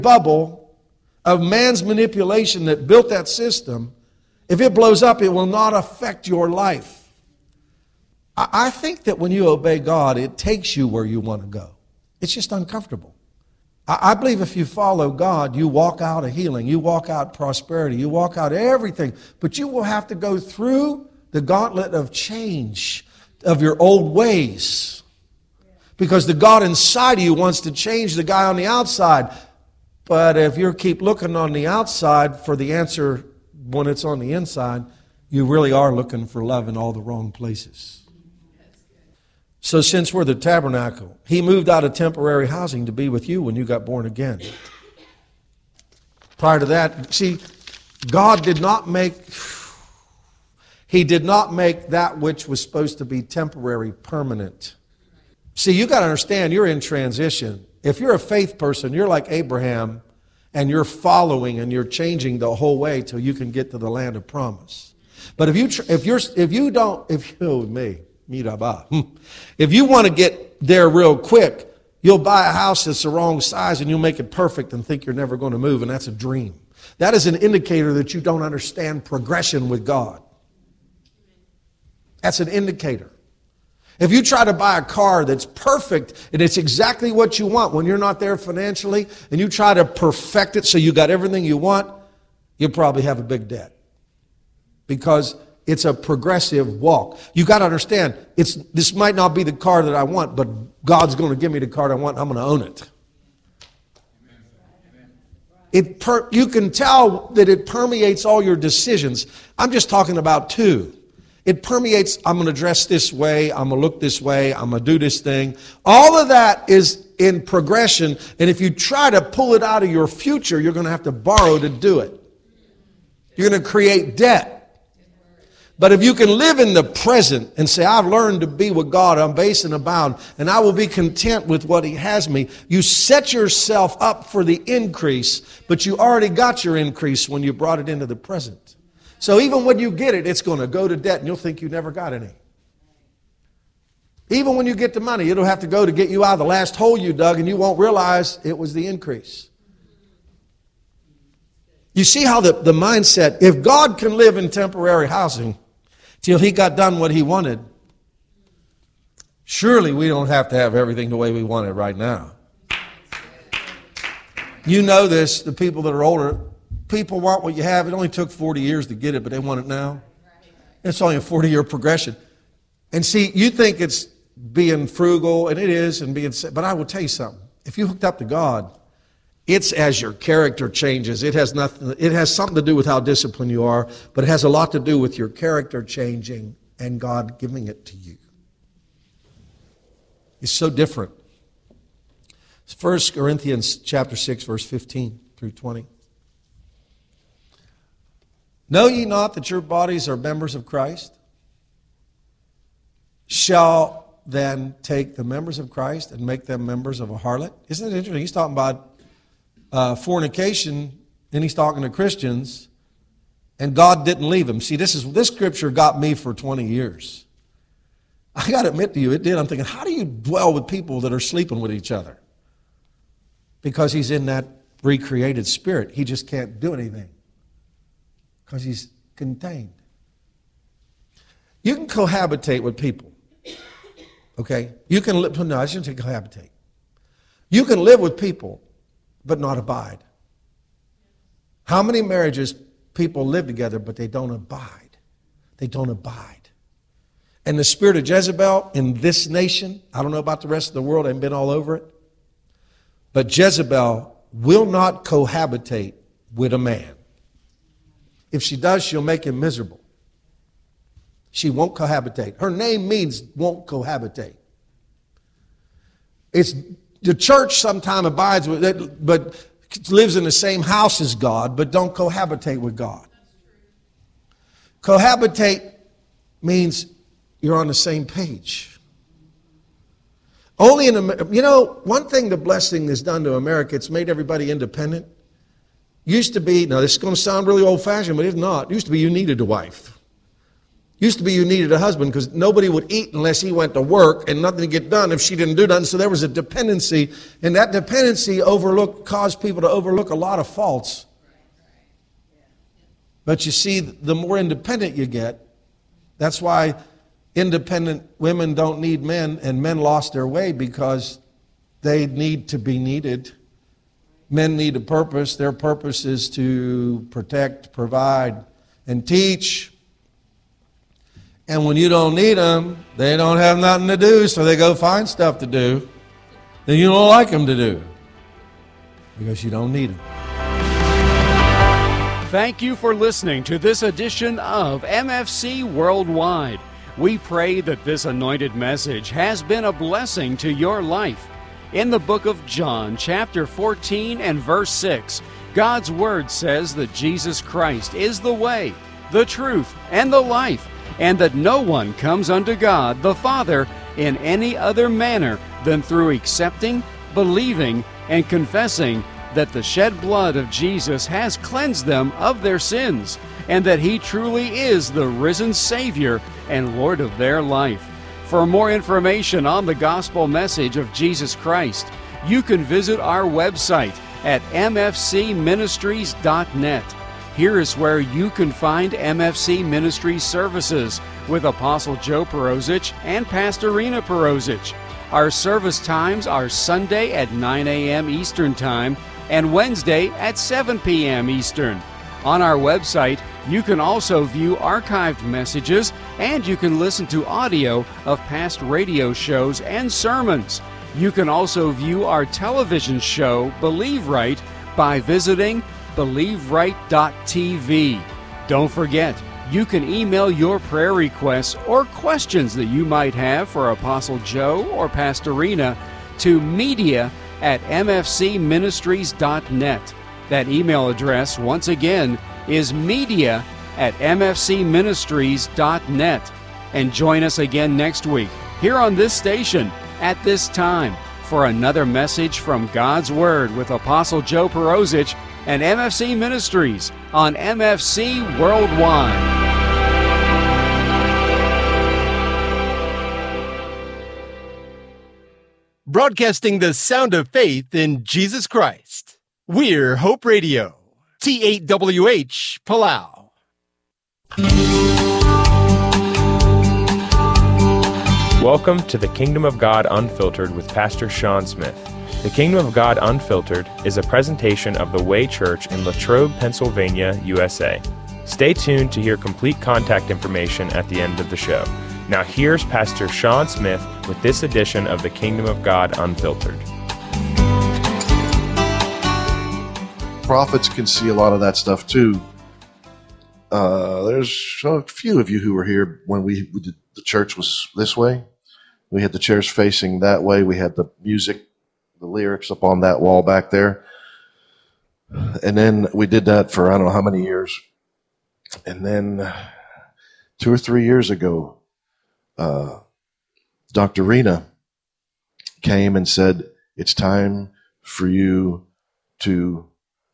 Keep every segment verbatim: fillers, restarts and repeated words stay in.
bubble of man's manipulation that built that system, if it blows up, it will not affect your life. I think that when you obey God, it takes you where you want to go. It's just uncomfortable. I believe if you follow God, you walk out a healing, you walk out prosperity, you walk out everything, but you will have to go through the gauntlet of change of your old ways. Because the God inside of you wants to change the guy on the outside. But if you keep looking on the outside for the answer when it's on the inside, you really are looking for love in all the wrong places. So since we're the tabernacle, He moved out of temporary housing to be with you when you got born again. Prior to that, see, God did not make, He did not make that which was supposed to be temporary permanent. See, you got to understand, you're in transition. If you're a faith person, you're like Abraham, and you're following and you're changing the whole way till you can get to the land of promise. But if you if you're if you don't if you oh, me. If you want to get there real quick, you'll buy a house that's the wrong size and you'll make it perfect and think you're never going to move, and that's a dream. That is an indicator that you don't understand progression with God. That's an indicator. If you try to buy a car that's perfect and it's exactly what you want when you're not there financially, and you try to perfect it so you got everything you want, you'll probably have a big debt. Because it's a progressive walk. You got to understand, it's this might not be the car that I want, but God's going to give me the car I want. I'm going to own it. It per, you can tell that it permeates all your decisions. I'm just talking about two. It permeates, I'm going to dress this way, I'm going to look this way, I'm going to do this thing. All of that is in progression, and if you try to pull it out of your future, you're going to have to borrow to do it. You're going to create debt. But if you can live in the present and say, I've learned to be with God, I'm base and abound, and I will be content with what He has me, you set yourself up for the increase, but you already got your increase when you brought it into the present. So even when you get it, it's going to go to debt, and you'll think you never got any. Even when you get the money, it'll have to go to get you out of the last hole you dug, and you won't realize it was the increase. You see how the, the mindset, if God can live in temporary housing till He got done what He wanted, surely we don't have to have everything the way we want it right now. You know this, the people that are older, people want what you have. It only took forty years to get it, but they want it now. It's only a forty-year progression. And see, you think it's being frugal, and it is, and being, but I will tell you something. If you hooked up to God, it's as your character changes. It has nothing. It has something to do with how disciplined you are, but it has a lot to do with your character changing and God giving it to you. It's so different. First Corinthians chapter six, verse fifteen through twenty. Know ye not that your bodies are members of Christ? Shall then take the members of Christ and make them members of a harlot? Isn't it interesting? He's talking about Uh, fornication, and he's talking to Christians, and God didn't leave him. See, this is this scripture got me for twenty years. I got to admit to you, it did. I'm thinking, how do you dwell with people that are sleeping with each other? Because he's in that recreated spirit. He just can't do anything because he's contained. You can cohabitate with people. Okay? You can live, no, I shouldn't say cohabitate. You can live with people but not abide. How many marriages people live together but they don't abide? They don't abide. And the spirit of Jezebel in this nation, I don't know about the rest of the world, I haven't been all over it, but Jezebel will not cohabitate with a man. If she does, she'll make him miserable. She won't cohabitate. Her name means won't cohabitate. It's The church sometimes abides with it, but lives in the same house as God, but don't cohabitate with God. Cohabitate means you're on the same page. Only in America, you know, one thing the blessing has done to America, it's made everybody independent. Used to be, now this is going to sound really old-fashioned, but it's not. It used to be you needed a wife. Used to be you needed a husband because nobody would eat unless he went to work and nothing would get done if she didn't do nothing. So there was a dependency, and that dependency overlooked caused people to overlook a lot of faults. But you see, the more independent you get, that's why independent women don't need men, and men lost their way because they need to be needed. Men need a purpose. Their purpose is to protect, provide, and teach. And when you don't need them, they don't have nothing to do, so they go find stuff to do that you don't like them to do because you don't need them. Thank you for listening to this edition of M F C Worldwide. We pray that this anointed message has been a blessing to your life. In the book of John, chapter fourteen and verse six, God's Word says that Jesus Christ is the way, the truth, and the life, and that no one comes unto God the Father in any other manner than through accepting, believing, and confessing that the shed blood of Jesus has cleansed them of their sins, and that He truly is the risen Savior and Lord of their life. For more information on the gospel message of Jesus Christ, you can visit our website at m f c ministries dot net. Here is where you can find M F C Ministries services with Apostle Joe Perozich and Pastor Rena Perozich. Our service times are Sunday at nine a.m. Eastern Time and Wednesday at seven p.m. Eastern. On our website, you can also view archived messages, and you can listen to audio of past radio shows and sermons. You can also view our television show, Believe Right, by visiting believe right dot t v. Don't forget, you can email your prayer requests or questions that you might have for Apostle Joe or Pastor Rena to media at m f c ministries dot net. That email address, once again, is media at m f c ministries dot net. And join us again next week here on this station at this time for another message from God's Word with Apostle Joe Perozich and M F C Ministries on M F C Worldwide. Broadcasting the sound of faith in Jesus Christ. We're Hope Radio, T eight W H, Palau. Welcome to the Kingdom of God Unfiltered with Pastor Sean Smith. The Kingdom of God Unfiltered is a presentation of the Way Church in Latrobe, Pennsylvania, U S A. Stay tuned to hear complete contact information at the end of the show. Now here's Pastor Sean Smith with this edition of the Kingdom of God Unfiltered. Prophets can see a lot of that stuff too. Uh, there's a few of you who were here when we, we did, the church was this way. We had the chairs facing that way. We had the music, the lyrics up on that wall back there. And then we did that for I don't know how many years. And then two or three years ago, uh, Doctor Rena came and said, it's time for you to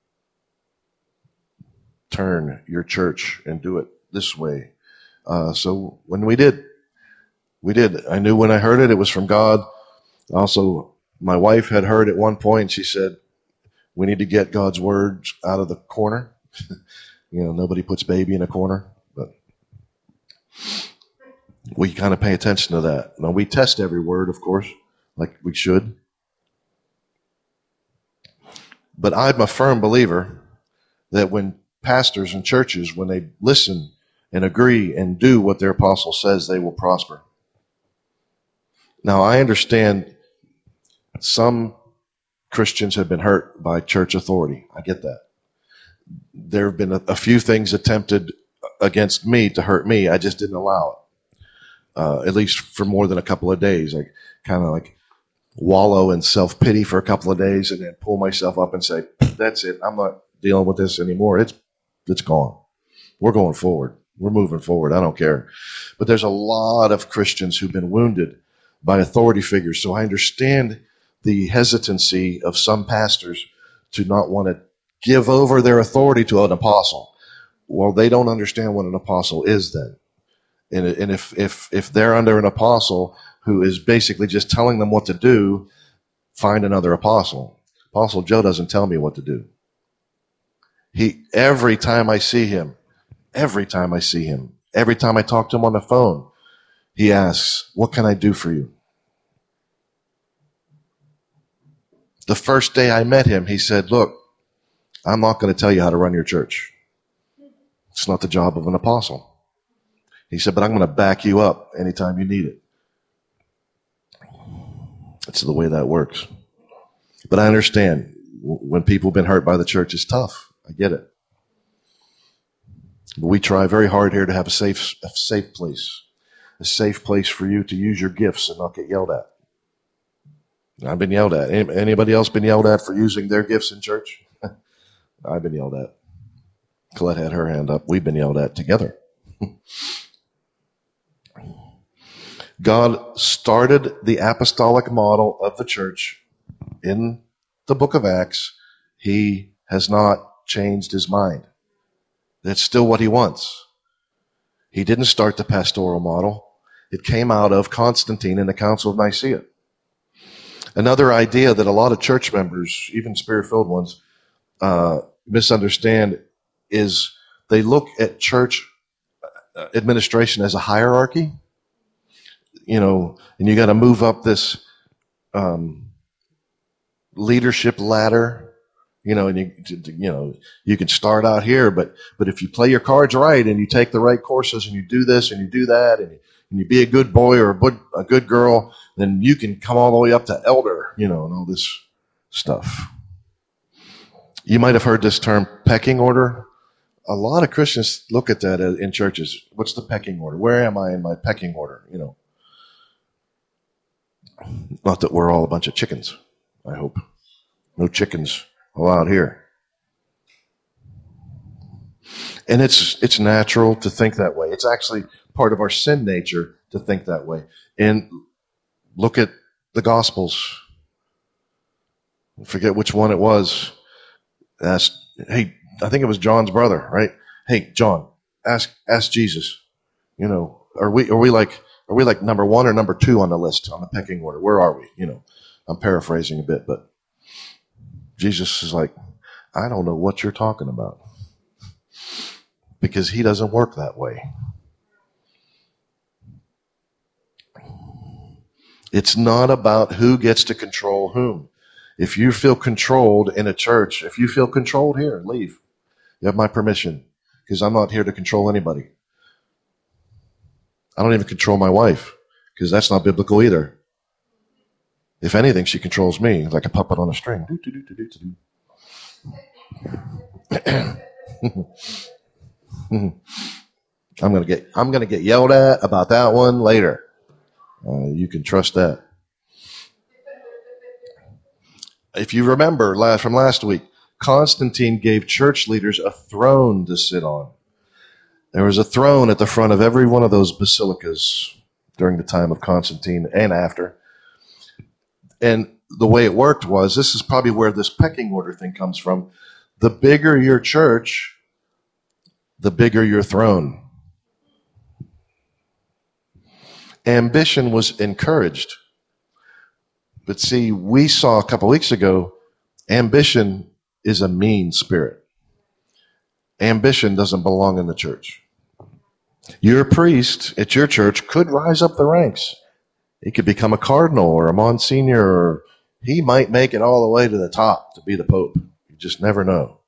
turn your church and do it this way. Uh, so when we did, we did. I knew when I heard it, it was from God. Also, my wife had heard at one point, she said, we need to get God's words out of the corner. You know, nobody puts baby in a corner, but we kind of pay attention to that. Now, we test every word, of course, like we should. But I'm a firm believer that when pastors and churches, when they listen and agree and do what their apostle says, they will prosper. Now, I understand some Christians have been hurt by church authority. I get that. There have been a, a few things attempted against me to hurt me. I just didn't allow it, uh, at least for more than a couple of days. I kind of like wallow in self-pity for a couple of days and then pull myself up and say, that's it. I'm not dealing with this anymore. It's it's gone. We're going forward. We're moving forward. I don't care. But there's a lot of Christians who've been wounded by authority figures. So I understand the hesitancy of some pastors to not want to give over their authority to an apostle. Well, they don't understand what an apostle is then. And, and if, if, if they're under an apostle who is basically just telling them what to do, find another apostle. Apostle Joe doesn't tell me what to do. He, every time I see him, every time I see him, every time I talk to him on the phone, he asks, what can I do for you? The first day I met him, he said, look, I'm not going to tell you how to run your church. It's not the job of an apostle. He said, but I'm going to back you up anytime you need it. That's the way that works. But I understand when people have been hurt by the church, it's tough. I get it. But we try very hard here to have a safe, a safe place, a safe place for you to use your gifts and not get yelled at. I've been yelled at. Anybody else been yelled at for using their gifts in church? I've been yelled at. Colette had her hand up. We've been yelled at together. God started the apostolic model of the church in the book of Acts. He has not changed his mind. That's still what he wants. He didn't start the pastoral model. It came out of Constantine in the Council of Nicaea. Another idea that a lot of church members, even spirit-filled ones, uh, misunderstand is they look at church administration as a hierarchy. You know, and you got to move up this um, leadership ladder. You know, and you you know you can start out here, but but if you play your cards right and you take the right courses and you do this and you do that and you, and you be a good boy or a good, a good girl, then you can come all the way up to elder. You know, and all this stuff. You might have heard this term pecking order. A lot of Christians look at that in churches. What's the pecking order? Where am I in my pecking order? You know. Not that we're all a bunch of chickens, I hope. No chickens allowed here. And it's it's natural to think that way. It's actually part of our sin nature to think that way. And look at the Gospels. I forget which one it was. Asked, hey, I think it was John's brother, right? Hey, John, ask ask Jesus. You know, are we are we like Are we like number one or number two on the list, on the pecking order? Where are we? You know, I'm paraphrasing a bit, but Jesus is like, I don't know what you're talking about. Because he doesn't work that way. It's not about who gets to control whom. If you feel controlled in a church, if you feel controlled here, leave. You have my permission, because I'm not here to control anybody. I don't even control my wife, because that's not biblical either. If anything, she controls me like a puppet on a string. I'm gonna get I'm gonna get yelled at about that one later. Uh, you can trust that. If you remember last, from last week, Constantine gave church leaders a throne to sit on. There was a throne at the front of every one of those basilicas during the time of Constantine and after. And the way it worked was, this is probably where this pecking order thing comes from. The bigger your church, the bigger your throne. Ambition was encouraged. But see, we saw a couple weeks ago, ambition is a mean spirit. Ambition doesn't belong in the church. Your priest at your church could rise up the ranks. He could become a cardinal or a monsignor, or he might make it all the way to the top to be the pope. You just never know.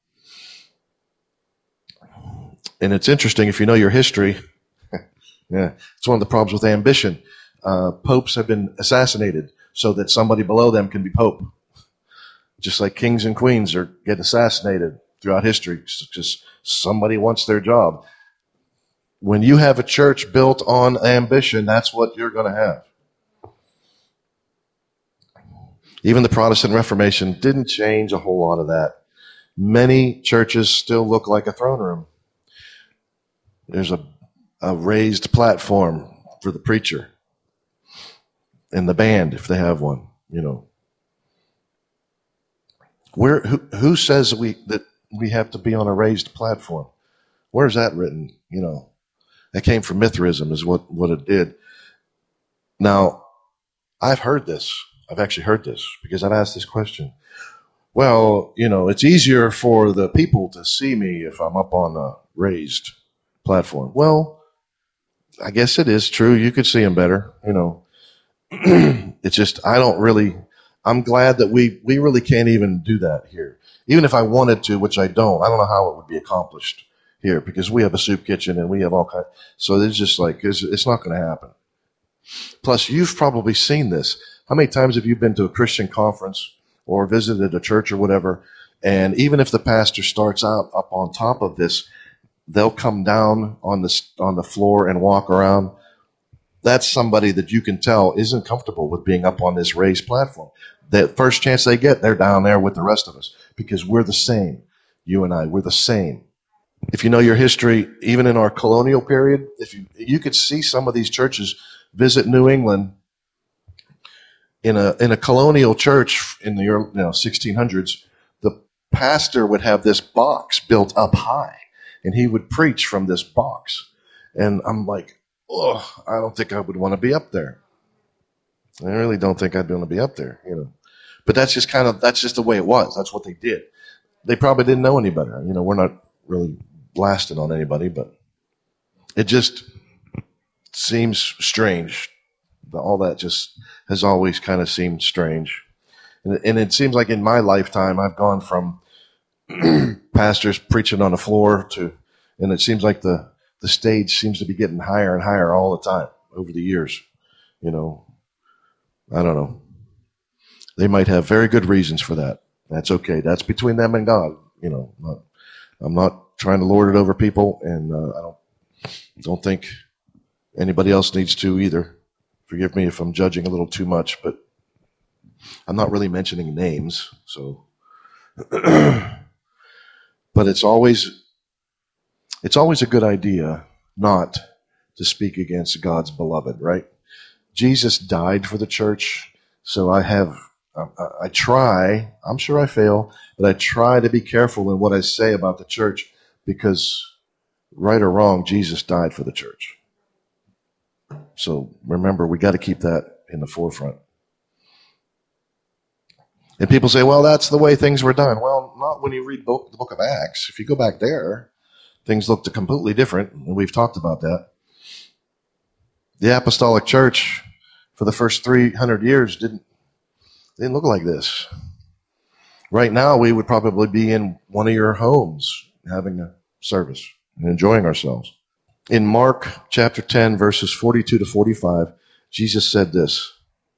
And it's interesting, if you know your history, yeah, it's one of the problems with ambition. Uh, popes have been assassinated so that somebody below them can be pope. Just like kings and queens are get assassinated throughout history. Just somebody wants their job. When you have a church built on ambition, that's what you're going to have. Even the Protestant Reformation didn't change a whole lot of that. Many churches still look like a throne room. There's a, a raised platform for the preacher and the band, if they have one, you know. Where who, who says we that we have to be on a raised platform? Where's that written? You know, That came from Mithraism is what, what it did. Now, I've heard this. I've actually heard this because I've asked this question. Well, you know, it's easier for the people to see me if I'm up on a raised platform. Well, I guess it is true. You could see them better, you know. It's just, I don't really, I'm glad that we, we really can't even do that here. Even if I wanted to, which I don't, I don't know how it would be accomplished here because we have a soup kitchen and we have all kinds. So it's just like, it's, it's not going to happen. Plus, you've probably seen this. How many times have you been to a Christian conference or visited a church or whatever? And even if the pastor starts out up on top of this, they'll come down on the, on the floor and walk around. That's somebody that you can tell isn't comfortable with being up on this raised platform. The first chance they get, they're down there with the rest of us because we're the same. You and I, we're the same. If you know your history, even in our colonial period, if you, you could see some of these churches visit New England in a in a colonial church in the early, you know, sixteen hundreds, the pastor would have this box built up high, and he would preach from this box. And I'm like, oh, I don't think I would want to be up there. I really don't think I'd want to be up there, you know. But that's just kind of, that's just the way it was. That's what they did. They probably didn't know any better. You know, we're not really blasted on anybody, but it just seems strange. All that just has always kind of seemed strange. And, and it seems like in my lifetime, I've gone from pastors preaching on the floor to, and it seems like the, the stage seems to be getting higher and higher all the time over the years. You know, I don't know. They might have very good reasons for that. That's okay. That's between them and God. You know, I'm not, I'm not trying to lord it over people, and uh, I don't don't think anybody else needs to either. Forgive me if I'm judging a little too much, but I'm not really mentioning names. So, but it's always it's always a good idea not to speak against God's beloved, right? Jesus died for the church, so I have. I, I try, I'm sure I fail, but I try to be careful in what I say about the church because, right or wrong, Jesus died for the church. So remember, we got to keep that in the forefront. And people say, well, that's the way things were done. Well, not when you read book, the book of Acts. If you go back there, things looked completely different, and we've talked about that. The apostolic church for the first three hundred years didn't They didn't look like this. Right now, we would probably be in one of your homes having a service and enjoying ourselves. In Mark chapter ten, verses forty-two to forty-five, Jesus said this,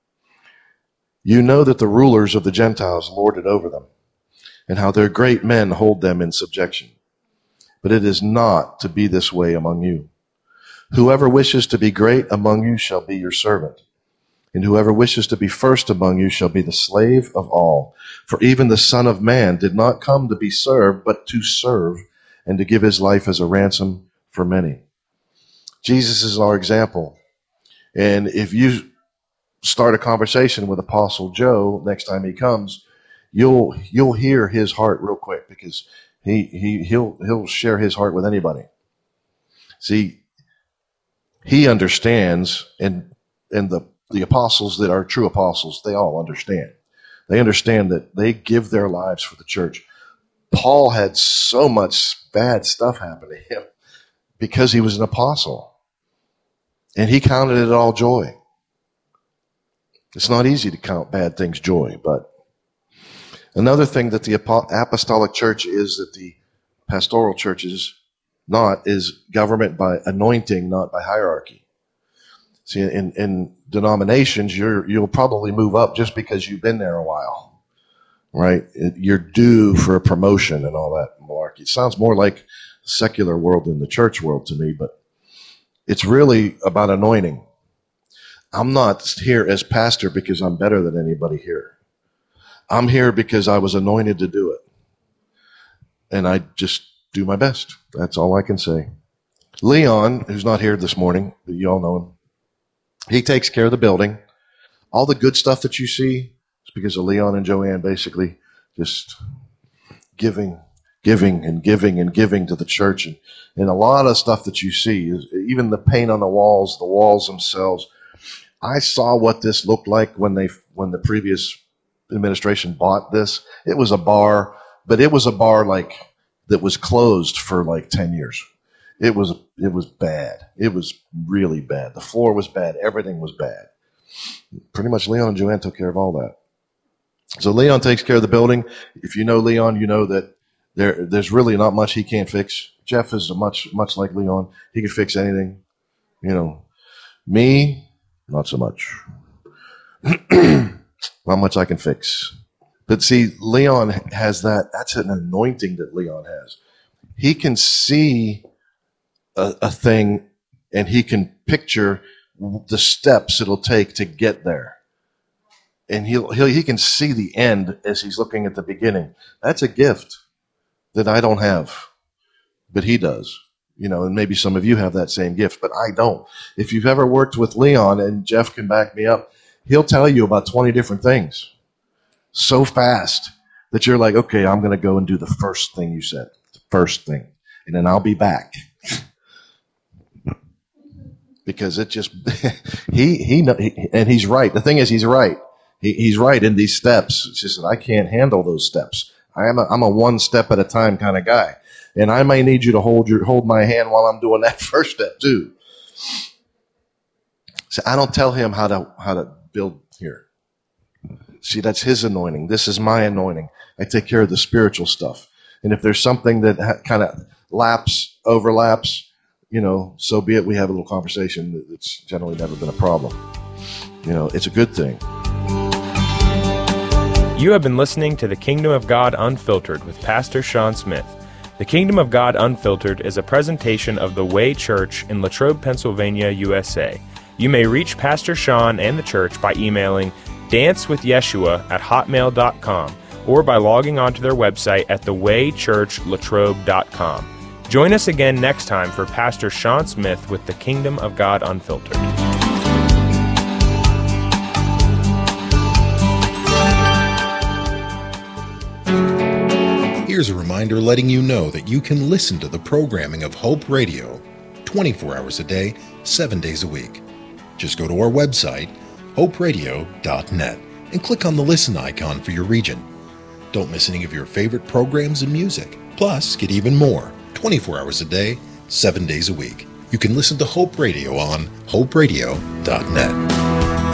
"You know that the rulers of the Gentiles lord it over them, and how their great men hold them in subjection. But it is not to be this way among you. Whoever wishes to be great among you shall be your servant. And whoever wishes to be first among you shall be the slave of all. For even the Son of Man did not come to be served, but to serve, and to give his life as a ransom for many." Jesus is our example. And if you start a conversation with Apostle Joe next time he comes, you'll you'll hear his heart real quick because he he he'll he'll share his heart with anybody. See, he understands, and and the The apostles that are true apostles, they all understand. They understand that they give their lives for the church. Paul had so much bad stuff happen to him because he was an apostle. And he counted it all joy. It's not easy to count bad things joy, but another thing that the apostolic church is that the pastoral church is not is government by anointing, not by hierarchy. See, in, in denominations, you're, you'll probably move up just because you've been there a while, right? It, you're due for a promotion and all that malarkey. It sounds more like the secular world than the church world to me, but it's really about anointing. I'm not here as pastor because I'm better than anybody here. I'm here because I was anointed to do it. And I just do my best. That's all I can say. Leon, who's not here this morning, but you all know him, he takes care of the building. All the good stuff that you see is because of Leon and Joanne basically just giving giving and giving and giving to the church. And, and a lot of stuff that you see, is even the paint on the walls, the walls themselves. I saw what this looked like when they when the previous administration bought this. It was a bar, but it was a bar like that was closed for like ten years. It was it was bad. It was really bad. The floor was bad. Everything was bad. Pretty much Leon and Joanne took care of all that. So Leon takes care of the building. If you know Leon, you know that there there's really not much he can't fix. Jeff is much much like Leon. He can fix anything. You know, me, not so much. Not much I can fix. But see, Leon has that. That's an anointing that Leon has. He can see a, a thing, and he can picture the steps it'll take to get there. And he'll, he'll, he can see the end as he's looking at the beginning. That's a gift that I don't have, but he does. You know, and maybe some of you have that same gift, but I don't. If you've ever worked with Leon, and Jeff can back me up, he'll tell you about twenty different things so fast that you're like, okay, I'm going to go and do the first thing you said, the first thing, and then I'll be back. Because it just, he, he, he, and he's right. The thing is, he's right. He, he's right in these steps. It's just that I can't handle those steps. I am a, I'm a one step at a time kind of guy. And I may need you to hold your, hold my hand while I'm doing that first step too. So I don't tell him how to, how to build here. See, that's his anointing. This is my anointing. I take care of the spiritual stuff. And if there's something that ha- kind of laps, overlaps, you know, so be it. We have a little conversation. It's generally never been a problem. You know, it's a good thing. You have been listening to The Kingdom of God Unfiltered with Pastor Sean Smith. The Kingdom of God Unfiltered is a presentation of the Way Church in Latrobe, Pennsylvania, U S A. You may reach Pastor Sean and the church by emailing dancewithyeshua at hotmail dot com or by logging onto their website at the way church latrobe dot com. Join us again next time for Pastor Sean Smith with The Kingdom of God Unfiltered. Here's a reminder letting you know that you can listen to the programming of Hope Radio twenty-four hours a day, seven days a week. Just go to our website, hope radio dot net, and click on the listen icon for your region. Don't miss any of your favorite programs and music. Plus, get even more, twenty-four hours a day, seven days a week. You can listen to Hope Radio on hope radio dot net.